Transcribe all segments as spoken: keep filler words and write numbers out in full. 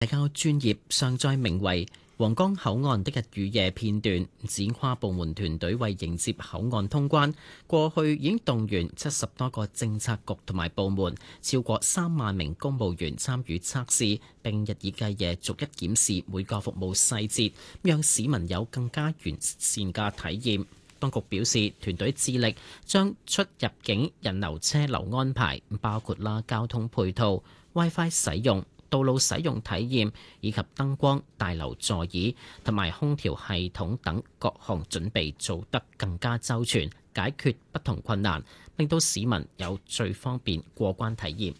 社交專頁上載名為皇崗口岸的日與夜片段，指跨部門團隊為迎接口岸通關，過去已經動員七十多個政策局同埋部門，超過三萬名公務員參與測試，並日以繼夜逐一檢視每個服務細節，讓市民有更加完善嘅體驗。當局表示，團隊致力將出入境人流車流安排，包括啦交通配套、WiFi 使用、道路使用體驗以及燈光、大樓座椅同埋空調系統等各項準備做得更加周全，解決不同困難，令到市民有最方便過關體驗。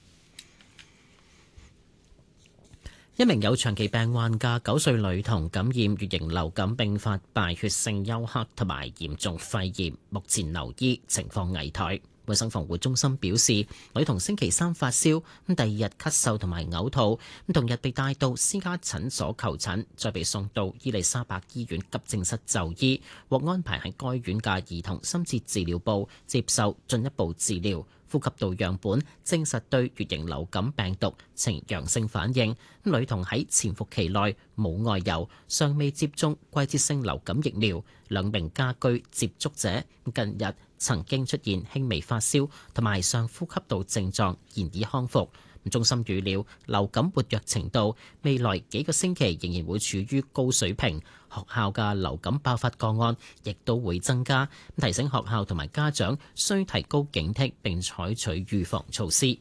一名有長期病患嘅九歲女童感染乙型流感並發敗血性休克同埋嚴重肺炎，目前留醫，情況危殆。衛生防護中心表示，女童星期三發燒，咁第二日咳嗽同埋嘔吐，咁同日被帶到私家診所求診，再被送到伊利沙伯醫院急症室就醫，獲安排喺該院嘅兒童深切治療部接受進一步治療。呼吸道樣本證實對乙型流感病毒呈陽性反應。女童喺潛伏期內冇外遊，尚未接種季節性流感疫苗。兩名家居接觸者近日曾經出現輕微發燒同埋上呼吸道症狀，現已康復。中心預料流感活躍程度未來幾個星期仍然會處於高水平，學校嘅流感爆發個案亦都會增加，提醒學校同埋家長需提高警惕並採取預防措施。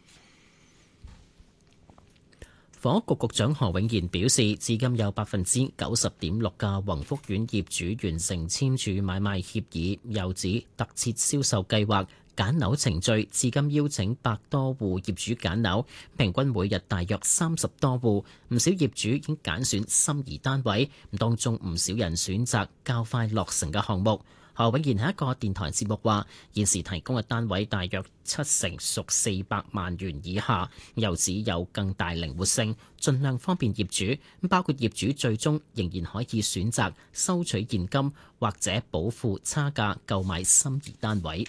房屋局局長何永賢表示，至今有百分之九十點六嘅宏福苑業主完成簽署買賣協議，又指特設銷售計劃揀樓程序至今邀請百多戶業主揀樓，平均每日大約三十多戶，唔少業主已經揀選心儀單位，當中唔少人選擇較快落成嘅項目。何永賢喺一個電台節目話，現時提供嘅單位大約七成屬四百萬元以下，又指有更大靈活性，盡量方便業主，包括業主最終仍然可以選擇收取現金或者補付差價購買心儀單位。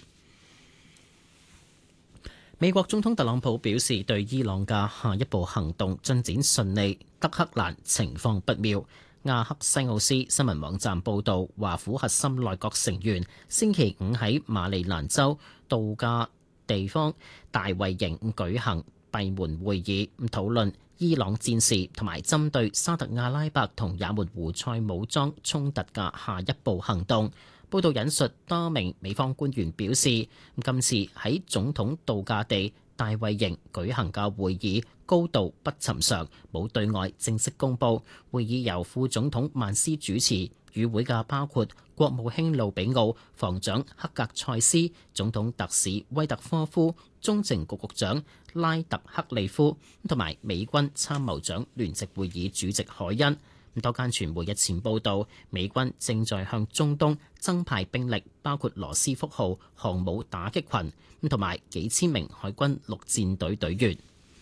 美國總統特朗普表示，對伊朗嘅下一步行動進展順利，德黑蘭情況不妙。亞克西奧斯新聞網站報導，華府核心內閣成員星期五喺馬里蘭州度假地方大衛營舉行閉門會議，討論伊朗戰事同埋針對沙特阿拉伯同也門胡塞武裝衝突嘅下一步行動。報道引述多名美方官員表示，今次喺總統度假地大衛營舉行嘅會議高度不尋常，冇對外正式公佈。會議由副總統曼斯主持，與會嘅包括國務卿魯比奧、防長克格塞斯、總統特使威特科夫、中情局局長拉特克利夫同埋美軍參謀長聯席會議主席凱恩。多間傳媒日前報道，美軍正在向中東增派兵力，包括羅斯福號航母打擊群，同埋幾千名海軍陸戰隊隊員。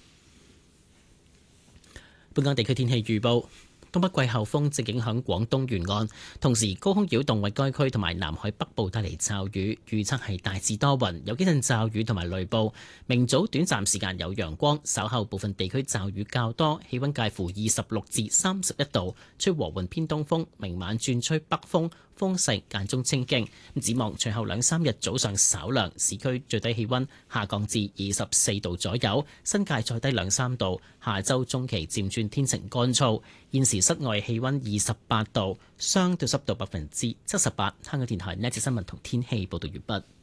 本港地區天氣預報。東北季候風正影響廣東沿岸，同時高空擾動為該區同埋南海北部帶嚟驟雨，預測係大致多雲，有幾陣驟雨同埋雷暴。明早短暫時間有陽光，稍後部分地區驟雨較多，氣溫介乎二十六至三十一度，吹和緩偏東風，明晚轉吹北風，風勢間中清勁。展望隨後兩三日早上稍涼，市區最低氣溫下降至二十四度左右，新界再低兩三度。下周中期漸轉天晴乾燥。現時室外氣溫二十八度，相對濕度百分之七十八。香港電台呢節新聞同天氣報道完畢。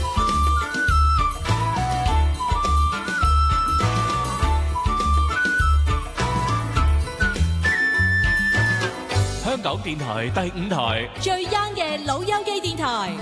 香港電台第五台最 young 嘅老友記電台。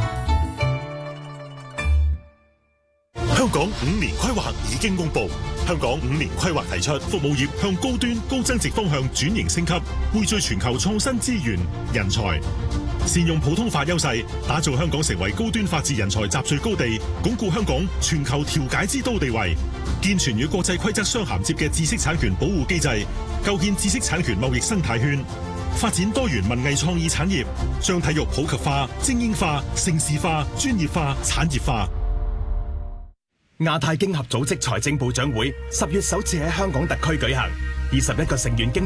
香港五年規劃已經公布，香港五年規劃提出服務業向高端高增值方向轉型升級，匯聚全球創新資源、人才，善用普通法優勢，打造香港成為高端法治人才集聚高地，鞏固香港全球調解之都地位，健全與國際規則相銜接嘅知識產權保護機制，構建知識產權貿易生態圈，發展多元文藝創意產業，將體育普及化、精英化、盛事化、專業化、產業化。 亞太經合組織財政部長會十月首次喺香港特區舉行， 以十一個成員競